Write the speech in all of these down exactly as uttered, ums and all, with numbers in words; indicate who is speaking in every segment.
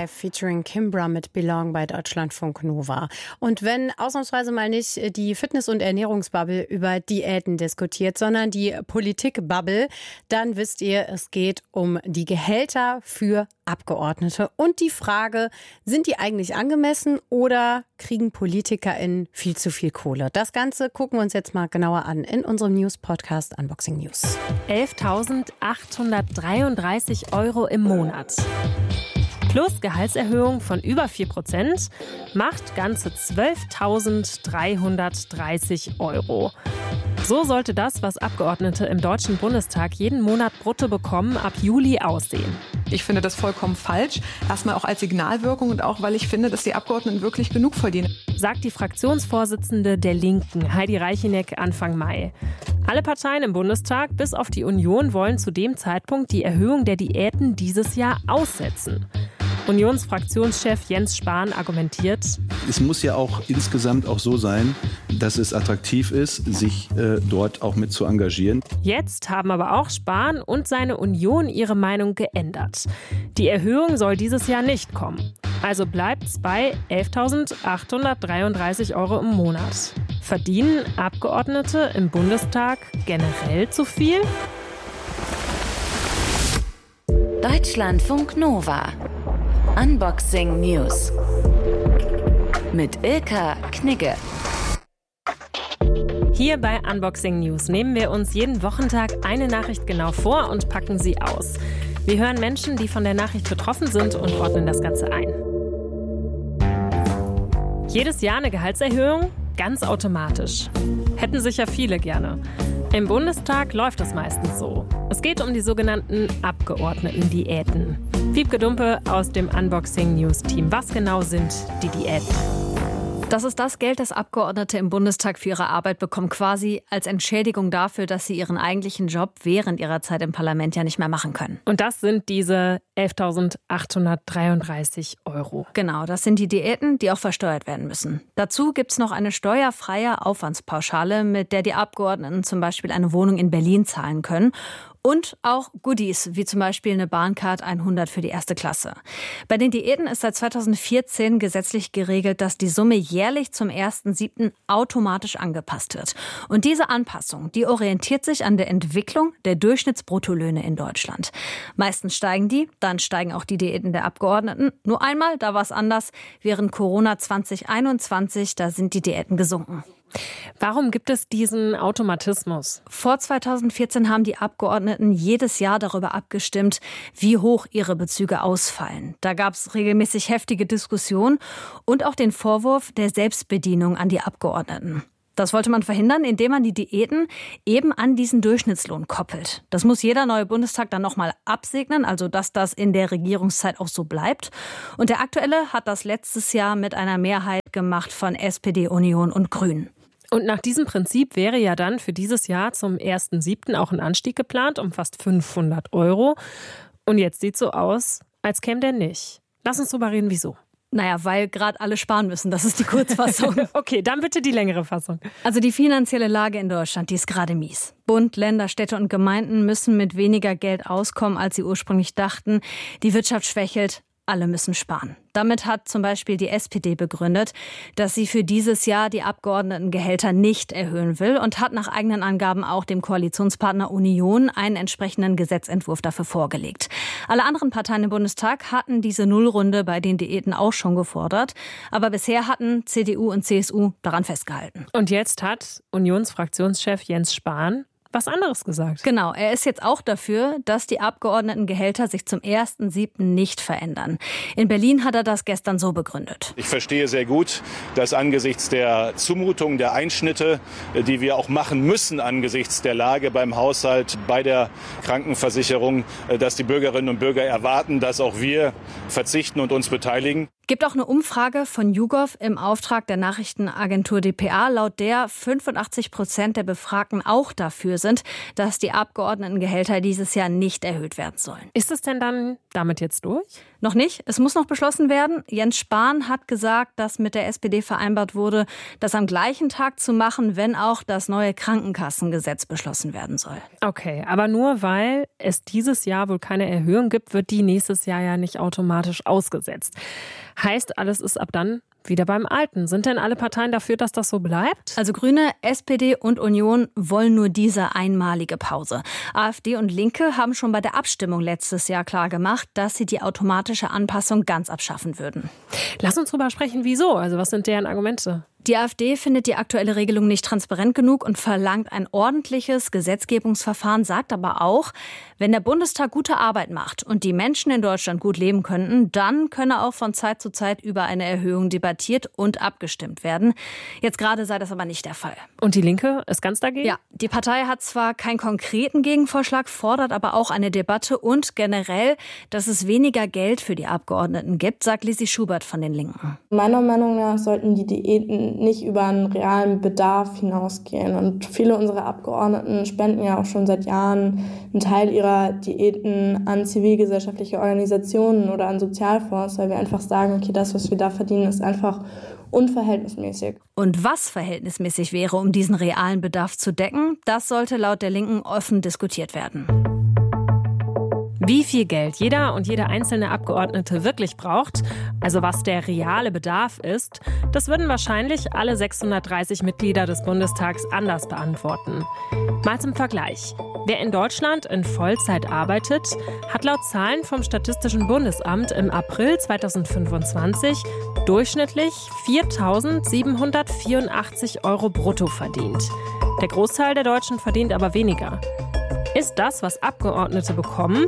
Speaker 1: Live featuring Kimbra mit Belong bei Deutschlandfunk Nova. Und wenn ausnahmsweise mal nicht die Fitness- und Ernährungsbubble über Diäten diskutiert, sondern die Politikbubble, dann wisst ihr, es geht um die Gehälter für Abgeordnete und die Frage, sind die eigentlich angemessen oder kriegen PolitikerInnen viel zu viel Kohle? Das Ganze gucken wir uns jetzt mal genauer an in unserem News-Podcast Unboxing News.
Speaker 2: elftausendachthundertdreiunddreißig Euro im Monat. Plus Gehaltserhöhung von über vier Prozent macht ganze zwölftausenddreihundertdreißig Euro. So sollte das, was Abgeordnete im Deutschen Bundestag jeden Monat brutto bekommen, ab Juli aussehen.
Speaker 3: Ich finde das vollkommen falsch. Erstmal auch als Signalwirkung und auch, weil ich finde, dass die Abgeordneten wirklich genug verdienen.
Speaker 2: Sagt die Fraktionsvorsitzende der Linken, Heidi Reicheneck, Anfang Mai. Alle Parteien im Bundestag, bis auf die Union, wollen zu dem Zeitpunkt die Erhöhung der Diäten dieses Jahr aussetzen. Unionsfraktionschef Jens Spahn argumentiert:
Speaker 4: Es muss ja auch insgesamt auch so sein, dass es attraktiv ist, sich äh, dort auch mit zu engagieren.
Speaker 2: Jetzt haben aber auch Spahn und seine Union ihre Meinung geändert. Die Erhöhung soll dieses Jahr nicht kommen. Also bleibt es bei elftausendachthundertdreiunddreißig Euro im Monat. Verdienen Abgeordnete im Bundestag generell zu viel?
Speaker 5: Deutschlandfunk Nova. Unboxing News. Mit Ilka Knigge.
Speaker 2: Hier bei Unboxing News nehmen wir uns jeden Wochentag eine Nachricht genau vor und packen sie aus. Wir hören Menschen, die von der Nachricht betroffen sind, und ordnen das Ganze ein. Jedes Jahr eine Gehaltserhöhung? Ganz automatisch. Hätten sicher viele gerne. Im Bundestag läuft es meistens so. Es geht um die sogenannten Abgeordnetendiäten. Wiebke Dumpe aus dem Unboxing News Team. Was genau sind die Diäten?
Speaker 6: Das ist das Geld, das Abgeordnete im Bundestag für ihre Arbeit bekommen, quasi als Entschädigung dafür, dass sie ihren eigentlichen Job während ihrer Zeit im Parlament ja nicht mehr machen können.
Speaker 2: Und das sind diese elftausendachthundertdreiunddreißig Euro.
Speaker 6: Genau, das sind die Diäten, die auch versteuert werden müssen. Dazu gibt es noch eine steuerfreie Aufwandspauschale, mit der die Abgeordneten zum Beispiel eine Wohnung in Berlin zahlen können. Und auch Goodies, wie zum Beispiel eine Bahncard hundert für die erste Klasse. Bei den Diäten ist seit zweitausendvierzehn gesetzlich geregelt, dass die Summe jährlich zum ersten siebten automatisch angepasst wird. Und diese Anpassung, die orientiert sich an der Entwicklung der Durchschnittsbruttolöhne in Deutschland. Meistens steigen die, dann steigen auch die Diäten der Abgeordneten. Nur einmal, da war es anders, während Corona zwanzig einundzwanzig, da sind die Diäten gesunken.
Speaker 2: Warum gibt es diesen Automatismus?
Speaker 6: Vor zweitausendvierzehn haben die Abgeordneten jedes Jahr darüber abgestimmt, wie hoch ihre Bezüge ausfallen. Da gab es regelmäßig heftige Diskussionen und auch den Vorwurf der Selbstbedienung an die Abgeordneten. Das wollte man verhindern, indem man die Diäten eben an diesen Durchschnittslohn koppelt. Das muss jeder neue Bundestag dann nochmal absegnen, also dass das in der Regierungszeit auch so bleibt. Und der aktuelle hat das letztes Jahr mit einer Mehrheit gemacht von S P D, Union und Grünen.
Speaker 2: Und nach diesem Prinzip wäre ja dann für dieses Jahr zum ersten siebten auch ein Anstieg geplant um fast fünfhundert Euro. Und jetzt sieht es so aus, als käme der nicht. Lass uns drüber reden, wieso.
Speaker 6: Naja, weil gerade alle sparen müssen. Das ist die Kurzfassung.
Speaker 2: Okay, dann bitte die längere Fassung.
Speaker 6: Also die finanzielle Lage in Deutschland, die ist gerade mies. Bund, Länder, Städte und Gemeinden müssen mit weniger Geld auskommen, als sie ursprünglich dachten. Die Wirtschaft schwächelt. Alle müssen sparen. Damit hat zum Beispiel die S P D begründet, dass sie für dieses Jahr die Abgeordnetengehälter nicht erhöhen will und hat nach eigenen Angaben auch dem Koalitionspartner Union einen entsprechenden Gesetzentwurf dafür vorgelegt. Alle anderen Parteien im Bundestag hatten diese Nullrunde bei den Diäten auch schon gefordert. Aber bisher hatten C D U und C S U daran festgehalten.
Speaker 2: Und jetzt hat Unionsfraktionschef Jens Spahn was anderes gesagt.
Speaker 6: Genau, er ist jetzt auch dafür, dass die Abgeordnetengehälter sich zum ersten siebten nicht verändern. In Berlin hat er das gestern so begründet.
Speaker 7: Ich verstehe sehr gut, dass angesichts der Zumutung, der Einschnitte, die wir auch machen müssen angesichts der Lage beim Haushalt, bei der Krankenversicherung, dass die Bürgerinnen und Bürger erwarten, dass auch wir verzichten und uns beteiligen.
Speaker 6: Gibt auch eine Umfrage von YouGov im Auftrag der Nachrichtenagentur D P A, laut der fünfundachtzig Prozent der Befragten auch dafür sind, dass die Abgeordnetengehälter dieses Jahr nicht erhöht werden sollen.
Speaker 2: Ist es denn dann damit jetzt durch?
Speaker 6: Noch nicht. Es muss noch beschlossen werden. Jens Spahn hat gesagt, dass mit der S P D vereinbart wurde, das am gleichen Tag zu machen, wenn auch das neue Krankenkassengesetz beschlossen werden soll.
Speaker 2: Okay, aber nur weil es dieses Jahr wohl keine Erhöhung gibt, wird die nächstes Jahr ja nicht automatisch ausgesetzt. Heißt, alles ist ab dann wieder beim Alten. Sind denn alle Parteien dafür, dass das so bleibt?
Speaker 6: Also Grüne, S P D und Union wollen nur diese einmalige Pause. AfD und Linke haben schon bei der Abstimmung letztes Jahr klar gemacht, dass sie die automatische Anpassung ganz abschaffen würden.
Speaker 2: Lass uns drüber sprechen, wieso? Also was sind deren Argumente?
Speaker 6: Die AfD findet die aktuelle Regelung nicht transparent genug und verlangt ein ordentliches Gesetzgebungsverfahren, sagt aber auch, wenn der Bundestag gute Arbeit macht und die Menschen in Deutschland gut leben könnten, dann könne auch von Zeit zu Zeit über eine Erhöhung debattiert und abgestimmt werden. Jetzt gerade sei das aber nicht der Fall.
Speaker 2: Und die Linke ist ganz dagegen?
Speaker 6: Ja, die Partei hat zwar keinen konkreten Gegenvorschlag, fordert aber auch eine Debatte und generell, dass es weniger Geld für die Abgeordneten gibt, sagt Lisi Schubert von den Linken.
Speaker 8: Meiner Meinung nach sollten die Diäten nicht über einen realen Bedarf hinausgehen. Und viele unserer Abgeordneten spenden ja auch schon seit Jahren einen Teil ihrer Diäten an zivilgesellschaftliche Organisationen oder an Sozialfonds, weil wir einfach sagen, okay, das, was wir da verdienen, ist einfach unverhältnismäßig.
Speaker 6: Und was verhältnismäßig wäre, um diesen realen Bedarf zu decken, das sollte laut der Linken offen diskutiert werden.
Speaker 2: Wie viel Geld jeder und jede einzelne Abgeordnete wirklich braucht, also was der reale Bedarf ist, das würden wahrscheinlich alle sechshundertdreißig Mitglieder des Bundestags anders beantworten. Mal zum Vergleich. Wer in Deutschland in Vollzeit arbeitet, hat laut Zahlen vom Statistischen Bundesamt im April zweitausendfünfundzwanzig durchschnittlich viertausendsiebenhundertvierundachtzig Euro brutto verdient. Der Großteil der Deutschen verdient aber weniger. Ist das, was Abgeordnete bekommen,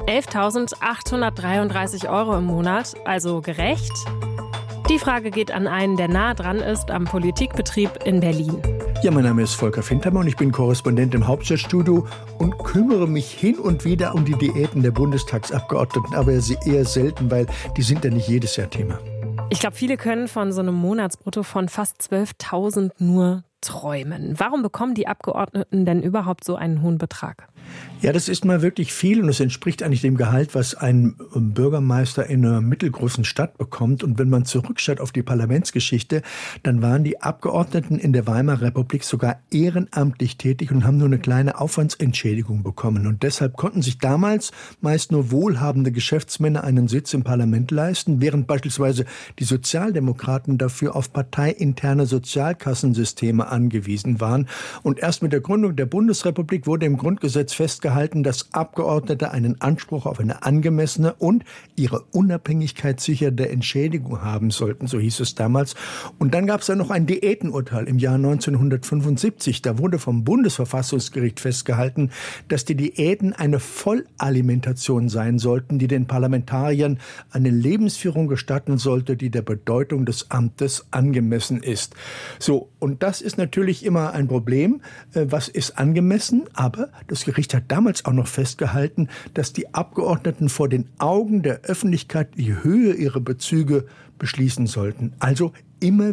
Speaker 2: elftausendachthundertdreiunddreißig Euro im Monat, also gerecht? Die Frage geht an einen, der nah dran ist am Politikbetrieb in Berlin.
Speaker 9: Ja, mein Name ist Volker Fintermann und ich bin Korrespondent im Hauptstadtstudio und kümmere mich hin und wieder um die Diäten der Bundestagsabgeordneten, aber eher selten, weil die sind ja nicht jedes Jahr Thema.
Speaker 2: Ich glaube, viele können von so einem Monatsbrutto von fast zwölftausend nur träumen. Warum bekommen die Abgeordneten denn überhaupt so einen hohen Betrag?
Speaker 9: Ja, das ist mal wirklich viel und es entspricht eigentlich dem Gehalt, was ein Bürgermeister in einer mittelgroßen Stadt bekommt. Und wenn man zurückschaut auf die Parlamentsgeschichte, dann waren die Abgeordneten in der Weimarer Republik sogar ehrenamtlich tätig und haben nur eine kleine Aufwandsentschädigung bekommen. Und deshalb konnten sich damals meist nur wohlhabende Geschäftsmänner einen Sitz im Parlament leisten, während beispielsweise die Sozialdemokraten dafür auf parteiinterne Sozialkassensysteme angewiesen waren. Und erst mit der Gründung der Bundesrepublik wurde im Grundgesetz festgehalten, dass Abgeordnete einen Anspruch auf eine angemessene und ihre Unabhängigkeit sichernde Entschädigung haben sollten, so hieß es damals. Und dann gab es ja noch ein Diätenurteil im Jahr neunzehnhundertfünfundsiebzig. Da wurde vom Bundesverfassungsgericht festgehalten, dass die Diäten eine Vollalimentation sein sollten, die den Parlamentariern eine Lebensführung gestatten sollte, die der Bedeutung des Amtes angemessen ist. So, und das ist natürlich immer ein Problem. Was ist angemessen? Aber das Gericht hat damals auch noch festgehalten, dass die Abgeordneten vor den Augen der Öffentlichkeit die Höhe ihrer Bezüge beschließen sollten. Also immer